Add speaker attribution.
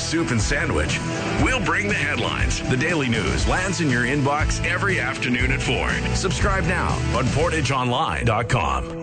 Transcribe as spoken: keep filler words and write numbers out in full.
Speaker 1: soup and sandwich. We'll bring the headlines. The Daily News lands in your inbox every afternoon at four. Subscribe now on portage online dot com.